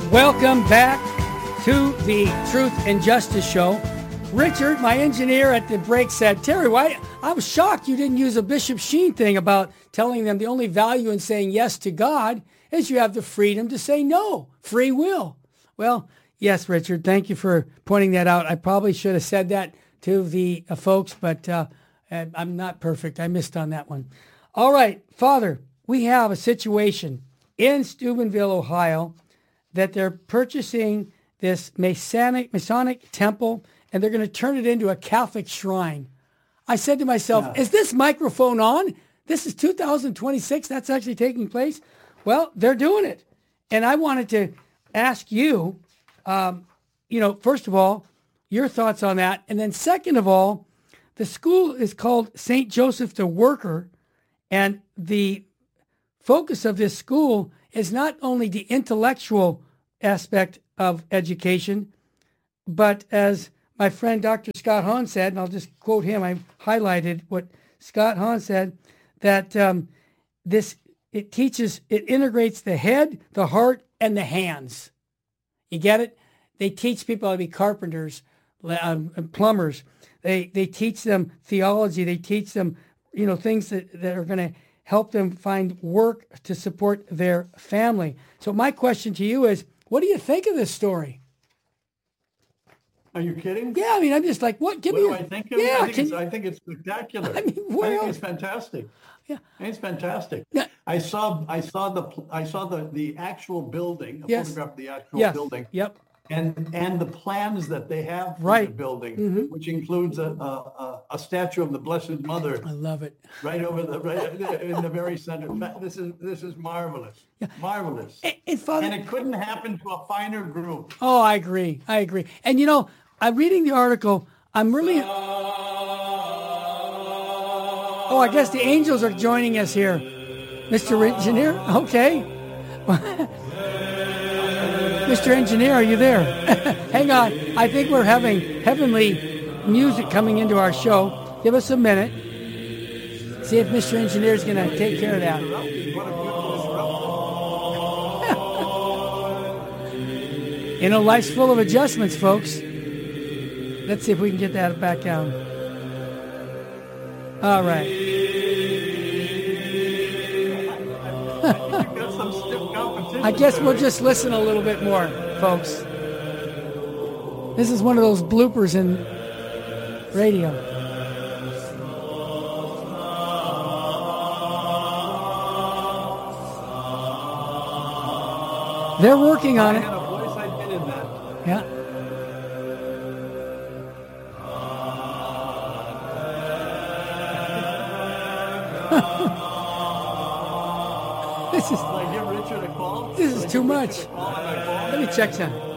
Welcome back to the Truth and Justice Show. Richard, my engineer at the break, said, Terry, why? I was shocked you didn't use a Bishop Sheen thing about telling them the only value in saying yes to God is you have the freedom to say no, free will. Well, yes, Richard, thank you for pointing that out. I probably should have said that to the folks, but I'm not perfect. I missed on that one. All right, Father, we have a situation in Steubenville, Ohio, that they're purchasing this Masonic temple, and they're going to turn it into a Catholic shrine. I said to myself, Is this microphone on? This is 2026. That's actually taking place. Well, they're doing it. And I wanted to ask you, first of all, your thoughts on that. And then second of all, the school is called St. Joseph the Worker. And the focus of this school is not only the intellectual aspect of education, but as my friend Dr. Scott Hahn said, and I'll just quote him, I highlighted what Scott Hahn said, that it integrates the head, the heart, and the hands. You get it? They teach people how to be carpenters, plumbers. They teach them theology. They teach them, things that are going to help them find work to support their family. So my question to you is, what do you think of this story? Are you kidding? Yeah, I mean, I'm just like, what? Give me. What do I think of it? Yeah, I think it's spectacular. I think it's fantastic. Yeah, it's fantastic. Yeah. I saw the actual building, a photograph of the actual building. Yep. And the plans that they have for the building, which includes a statue of the Blessed Mother. I love it. Right in the very center. This is marvelous. Yeah. Marvelous. And it couldn't happen to a finer group. Oh, I agree. And I'm reading the article. I'm really. Oh, I guess the angels are joining us here, Mr. Engineer. Okay. Mr. Engineer, are you there? Hang on. I think we're having heavenly music coming into our show. Give us a minute. See if Mr. Engineer is going to take care of that. Life's full of adjustments, folks. Let's see if we can get that back down. All right. I guess we'll just listen a little bit more, folks. This is one of those bloopers in radio. They're working on it. I had a voice I did in that. Yeah. This is too much. Let me check that.